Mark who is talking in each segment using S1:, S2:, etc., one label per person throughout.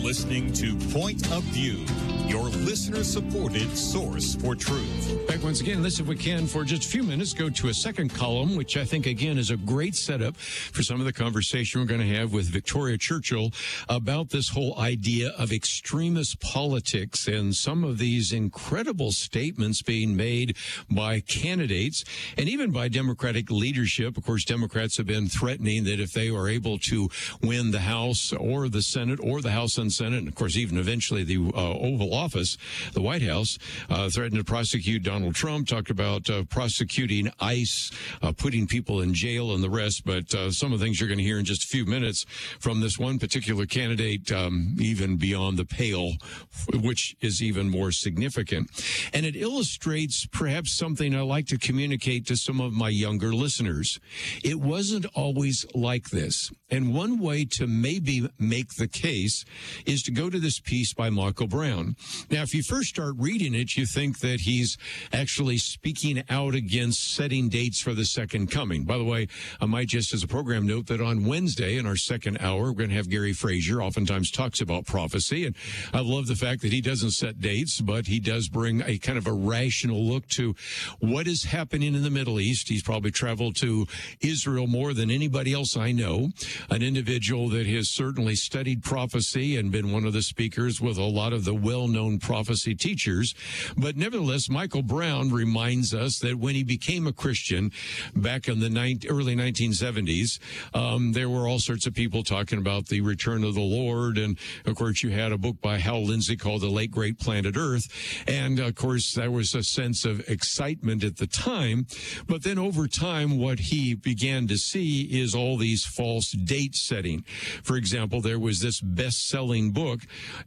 S1: listening to Point of View, your listener-supported source for truth.
S2: Back once again, let's, if we can, for just a few minutes, go to a second column, which I think, again, is a great setup for some of the conversation we're going to have with Victoria Churchill about this whole idea of extremist politics and some of these incredible statements being made by candidates and even by Democratic leadership. Of course, Democrats have been threatening that if they are able to win the House or the Senate or the House and Senate, and of course, even eventually the Oval Office, the White House, threatened to prosecute Donald Trump, talked about prosecuting ICE, putting people in jail and the rest. But some of the things you're going to hear in just a few minutes from this one particular candidate, even beyond the pale, which is even more significant. And it illustrates perhaps something I like to communicate to some of my younger listeners. It wasn't always like this. And one way to maybe make the case is to go to this piece by Michael Brown. Now, if you first start reading it, you think that he's actually speaking out against setting dates for the second coming. By the way, I might just as a program note that on Wednesday in our second hour, we're going to have Gary Frazier, oftentimes talks about prophecy. And I love the fact that he doesn't set dates, but he does bring a kind of a rational look to what is happening in the Middle East. He's probably traveled to Israel more than anybody else I know, an individual that has certainly studied prophecy and been one of the speakers with a lot of the well-known prophecy teachers. But nevertheless, Michael Brown reminds us that when he became a Christian back in the early 1970s, there were all sorts of people talking about the return of the Lord. And of course, you had a book by Hal Lindsey called The Late Great Planet Earth. And of course, there was a sense of excitement at the time. But then over time, what he began to see is all these false date setting. For example, there was this best-selling book,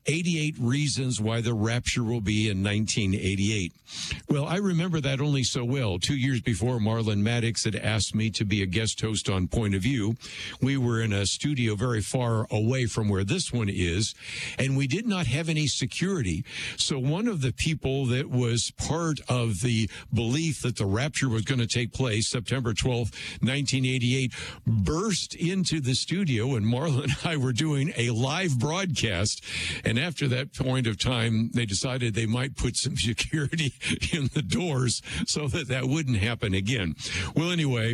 S2: 88 Reasons Why the Rapture Will Be in 1988. Well, I remember that only so well. 2 years before, Marlon Maddox had asked me to be a guest host on Point of View. We were in a studio very far away from where this one is, and we did not have any security. So one of the people that was part of the belief that the rapture was going to take place September 12th, 1988, burst into the studio, and Marlon and I were doing a live broadcast. And after that point of time, they decided they might put some security in the doors so that that wouldn't happen again. Well, anyway,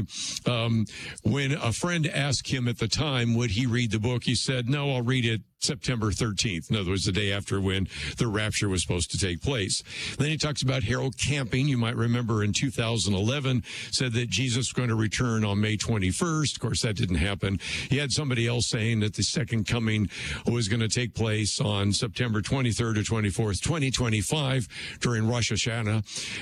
S2: when a friend asked him at the time, would he read the book, he said, no, I'll read it September 13th. In other words, the day after when the rapture was supposed to take place. Then he talks about Harold Camping. You might remember in 2011 said that Jesus was going to return on May 21st. Of course, that didn't happen. He had somebody else saying that the second coming was going to take place on September 23rd or 24th, 2025 during Rosh Hashanah.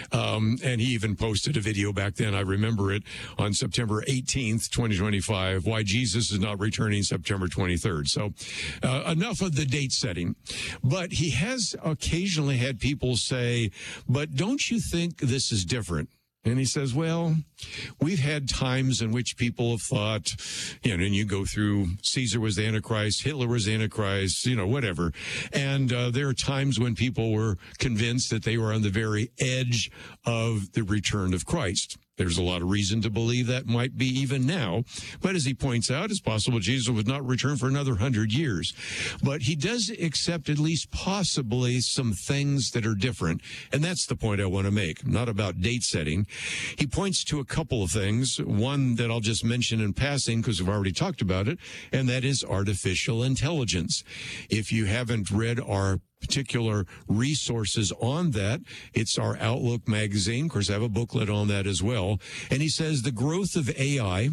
S2: And he even posted a video back then. I remember it on September 18th, 2025, why Jesus is not returning September 23rd. So, enough of the date setting. But he has occasionally had people say, but don't you think this is different? And he says, well, we've had times in which people have thought, and you go through Caesar was the Antichrist, Hitler was the Antichrist, whatever. And there are times when people were convinced that they were on the very edge of the return of Christ. There's a lot of reason to believe that might be even now. But as he points out, it's possible Jesus would not return for another 100 years. But he does accept at least possibly some things that are different. And that's the point I want to make, not about date setting. He points to a couple of things. One that I'll just mention in passing because we've already talked about it, and that is artificial intelligence. If you haven't read our particular resources on that, it's our Outlook magazine. Of course, I have a booklet on that as well. And he says the growth of AI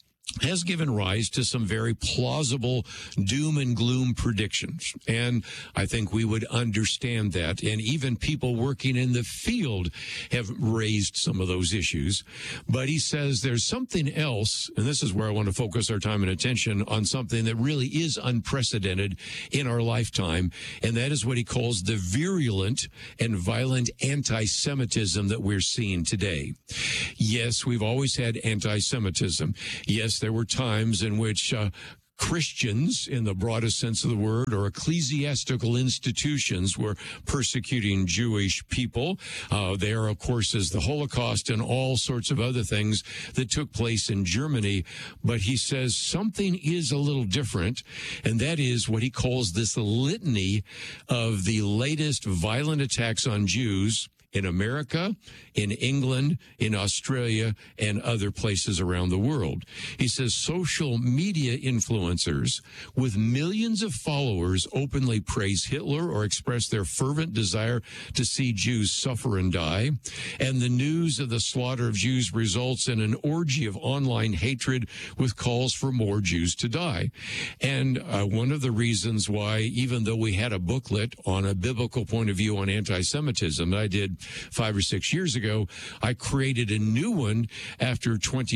S2: has given rise to some very plausible doom and gloom predictions. And I think we would understand that. And even people working in the field have raised some of those issues. But he says there's something else, and this is where I want to focus our time and attention on something that really is unprecedented in our lifetime. And that is what he calls the virulent and violent anti-Semitism that we're seeing today. Yes, we've always had anti-Semitism. Yes, there were times in which Christians, in the broadest sense of the word, or ecclesiastical institutions were persecuting Jewish people. There, of course, is the Holocaust and all sorts of other things that took place in Germany. But he says something is a little different, and that is what he calls this litany of the latest violent attacks on Jews in America, in England, in Australia, and other places around the world. He says social media influencers with millions of followers openly praise Hitler or express their fervent desire to see Jews suffer and die. And the news of the slaughter of Jews results in an orgy of online hatred with calls for more Jews to die. And one of the reasons why, even though we had a booklet on a biblical point of view on anti-Semitism, I did 5 or 6 years ago, I created a new one after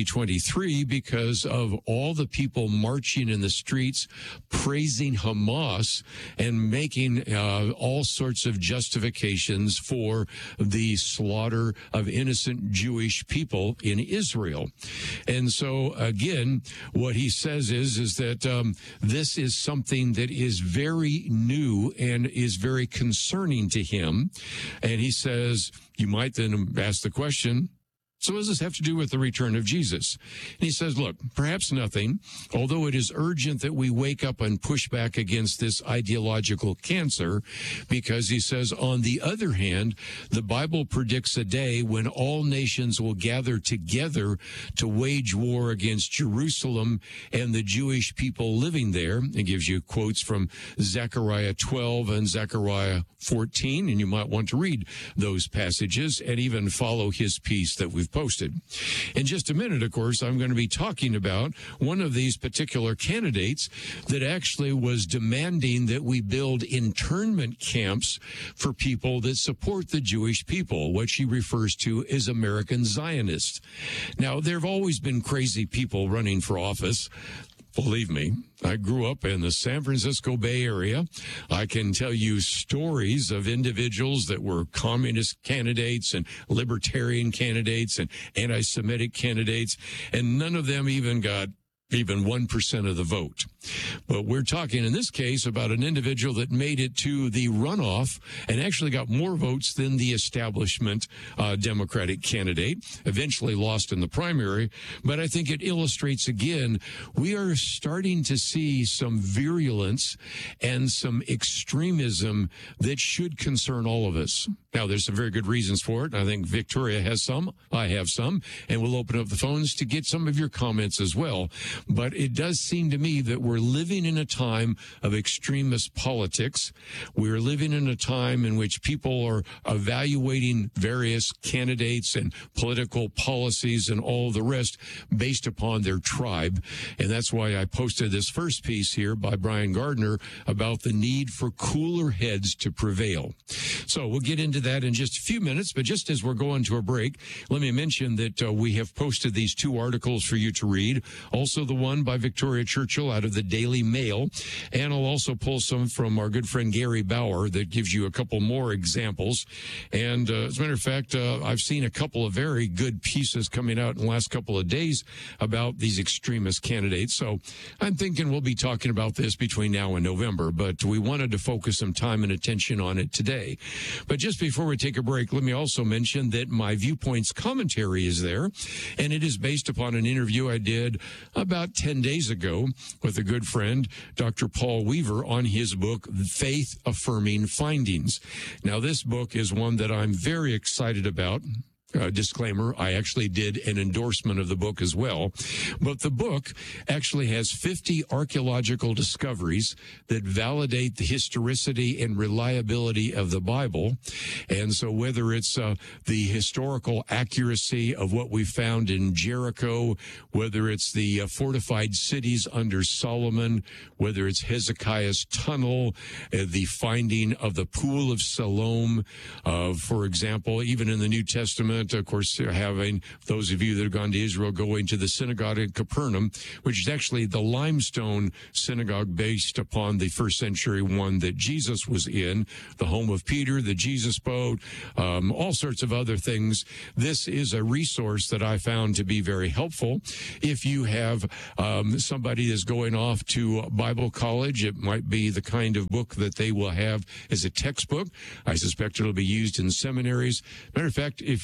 S2: 2023 because of all the people marching in the streets praising Hamas and making all sorts of justifications for the slaughter of innocent Jewish people in Israel. And so, again, what he says is that this is something that is very new and is very concerning to him. And he says, you might then ask the question, so what does this have to do with the return of Jesus? And he says, look, perhaps nothing, although it is urgent that we wake up and push back against this ideological cancer, because he says, on the other hand, the Bible predicts a day when all nations will gather together to wage war against Jerusalem and the Jewish people living there. It gives you quotes from Zechariah 12 and Zechariah 14, and you might want to read those passages and even follow his piece that we've posted. In just a minute, of course, I'm going to be talking about one of these particular candidates that actually was demanding that we build internment camps for people that support the Jewish people, what she refers to as American Zionists. Now, there have always been crazy people running for office. Believe me, I grew up in the San Francisco Bay Area. I can tell you stories of individuals that were communist candidates and libertarian candidates and anti-Semitic candidates, and none of them even got even 1% of the vote. But we're talking in this case about an individual that made it to the runoff and actually got more votes than the establishment Democratic candidate, eventually lost in the primary. But I think it illustrates again, we are starting to see some virulence and some extremism that should concern all of us. Now, there's some very good reasons for it. I think Victoria has some. I have some. And we'll open up the phones to get some of your comments as well. But it does seem to me that we're living in a time of extremist politics. We're living in a time in which people are evaluating various candidates and political policies and all the rest based upon their tribe. And that's why I posted this first piece here by Brian Gardner about the need for cooler heads to prevail. So we'll get into that in just a few minutes. But just as we're going to a break, let me mention that we have posted these two articles for you to read. Also, the one by Victoria Churchill out of the Daily Mail. And I'll also pull some from our good friend Gary Bauer that gives you a couple more examples. And as a matter of fact, I've seen a couple of very good pieces coming out in the last couple of days about these extremist candidates. So I'm thinking we'll be talking about this between now and November, but we wanted to focus some time and attention on it today. But just before we take a break, let me also mention that my Viewpoints commentary is there, and it is based upon an interview I did about 10 days ago with a good friend, Dr. Paul Weaver, on his book, Faith Affirming Findings. Now, this book is one that I'm very excited about. Disclaimer, I actually did an endorsement of the book as well. But the book actually has 50 archaeological discoveries that validate the historicity and reliability of the Bible. And so whether it's the historical accuracy of what we found in Jericho, whether it's the fortified cities under Solomon, whether it's Hezekiah's tunnel, the finding of the Pool of Siloam, for example, even in the New Testament, meant, of course, having those of you that have gone to Israel going to the synagogue in Capernaum, which is actually the limestone synagogue based upon the first century one that Jesus was in, the home of Peter, the Jesus boat, all sorts of other things. This is a resource that I found to be very helpful. If you have somebody that's going off to Bible college, it might be the kind of book that they will have as a textbook. I suspect it'll be used in seminaries. Matter of fact, if